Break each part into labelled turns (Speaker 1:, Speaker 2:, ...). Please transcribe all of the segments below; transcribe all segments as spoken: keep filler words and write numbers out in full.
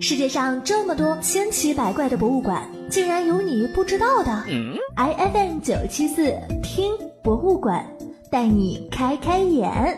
Speaker 1: 世界上这么多千奇百怪的博物馆，竟然有你不知道的。嗯、I F M 九七四听博物馆，带你开开眼。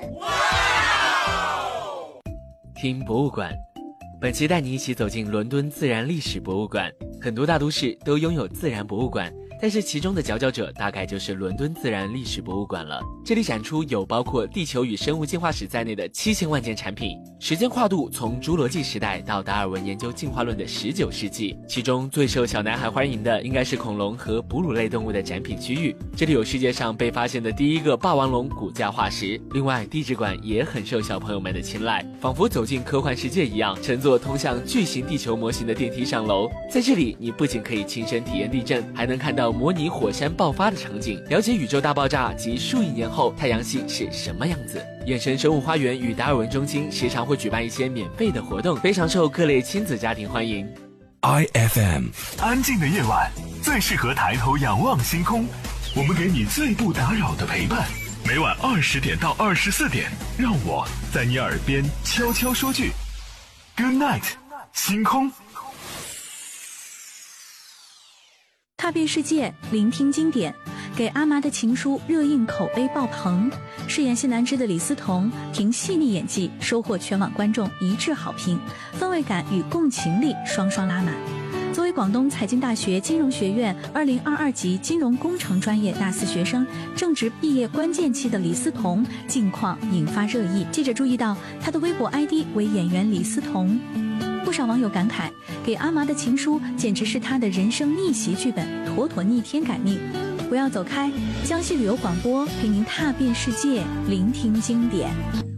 Speaker 2: 听博物馆，本期带你一起走进伦敦自然历史博物馆。很多大都市都拥有自然博物馆，但是其中的佼佼者大概就是伦敦自然历史博物馆了。这里展出有包括地球与生物进化史在内的七千万件产品，时间跨度从侏罗纪时代到达尔文研究进化论的十九世纪。其中最受小男孩欢迎的应该是恐龙和哺乳类动物的展品区域，这里有世界上被发现的第一个霸王龙骨架化石。另外地质馆也很受小朋友们的青睐，仿佛走进科幻世界一样，乘坐通向巨型地球模型的电梯上楼。在这里你不仅可以亲身体验地震，还能看到模拟火山爆发的场景，了解宇宙大爆炸及数亿年后太阳系是什么样子。眼神生物花园与达尔文中心时常会举办一些免费的活动，非常受各类亲子家庭欢迎。
Speaker 3: I F M，
Speaker 4: 安静的夜晚最适合抬头仰望星空，我们给你最不打扰的陪伴。每晚二十点到二十四点，让我在你耳边悄悄说句 Good night， 星空。
Speaker 5: 踏遍世界，聆听经典，给阿妈的情书热映口碑爆棚。饰演谢南芝的李思彤凭细腻演技收获全网观众一致好评，氛围感与共情力双双拉满。作为广东财经大学金融学院二零二二级金融工程专业大四学生，正值毕业关键期的李思彤近况引发热议。记者注意到他的微博 I D 为演员李思彤，不少网友感慨，给阿麻的情书简直是他的人生逆袭剧本，妥妥逆天改命。不要走开，江西旅游广播陪您踏遍世界，聆听经典。